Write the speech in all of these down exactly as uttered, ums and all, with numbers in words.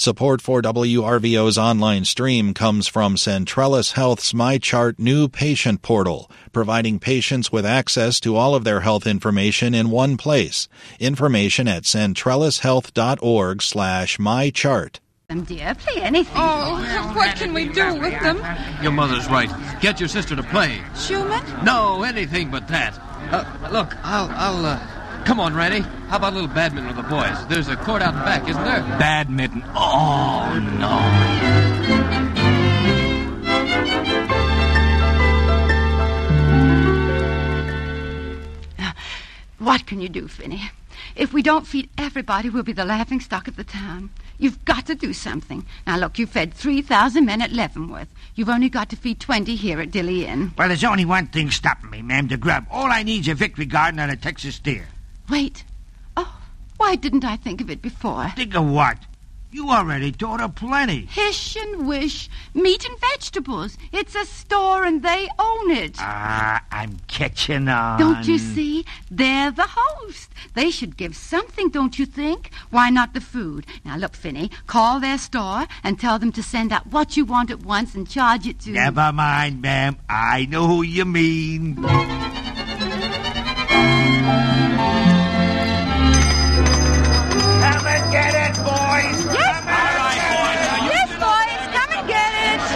Support for W R V O's online stream comes from Centrellis Health's MyChart new patient portal, providing patients with access to all of their health information in one place. Information at centrellishealth.org slash mychart. Dear, play anything. Oh, what can we do with them? Your mother's right. Get your sister to play. Schumann? No, anything but that. Uh, look, I'll, I'll, uh... Come on, Randy. How about a little badminton with the boys? There's a court out in back, isn't there? Badminton? Oh, no. What can you do, Finney? If we don't feed everybody, we'll be the laughing stock of the town. You've got to do something. Now, look, you fed three thousand men at Leavenworth. You've only got to feed twenty here at Dilly Inn. Well, there's only one thing stopping me, ma'am, to grub. All I need's a Victory Garden and a Texas steer. Wait. Oh, why didn't I think of it before? Think of what? You already taught her plenty. Hish and wish. Meat and vegetables. It's a store and they own it. Ah, I'm catching on. Don't you see? They're the host. They should give something, don't you think? Why not the food? Now, look, Finney, call their store and tell them to send out what you want at once and charge it to... Never mind, ma'am. I know who you mean. Come and get it, boys! Yes, yes, boys, come and get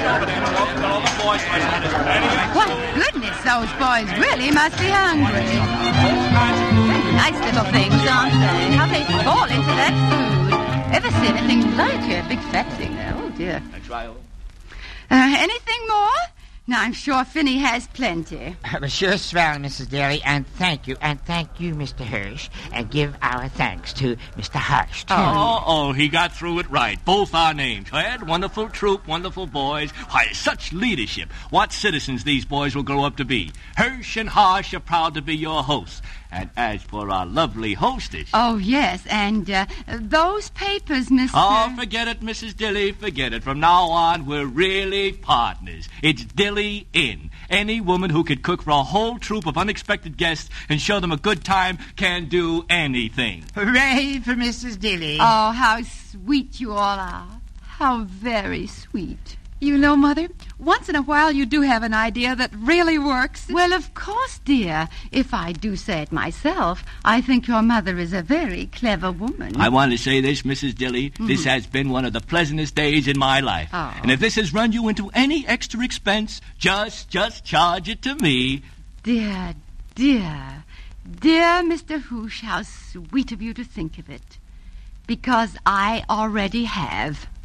it! What goodness, those boys really must be hungry. Nice little things, aren't they? How they fall into that food. Ever see anything like it? Big fat thing there. Oh, dear. Uh, anything more? Now, I'm sure Finney has plenty. It was sure swell, Missus Daly, and thank you, and thank you, Mister Hirsch, and give our thanks to Mister Hirsch, too. Oh, oh, he got through it right. Both our names. Had wonderful troop, wonderful boys. Why, such leadership. What citizens these boys will grow up to be. Hirsch and Harsh are proud to be your hosts. And as for our lovely hostess... Oh, yes, and uh, those papers, Mister Oh, forget it, Missus Dilly, forget it. From now on, we're really partners. It's Dilly Inn. Any woman who could cook for a whole troop of unexpected guests and show them a good time can do anything. Hooray for Missus Dilly. Oh, how sweet you all are. How very sweet. You know, Mother, once in a while you do have an idea that really works. Well, of course, dear. If I do say it myself, I think your mother is a very clever woman. I want to say this, Missus Dilly. Mm-hmm. This has been one of the pleasantest days in my life. Oh. And if this has run you into any extra expense, just, just charge it to me. Dear, dear, dear Mister Hoosh, how sweet of you to think of it. Because I already have.